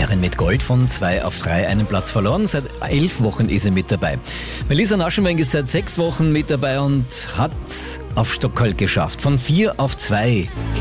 Herren mit Gold von 2 auf 3 einen Platz verloren. Seit 11 Wochen ist sie mit dabei. Melissa Naschenweng ist seit 6 Wochen mit dabei und hat auf Stockholm geschafft. Von 4 auf 2.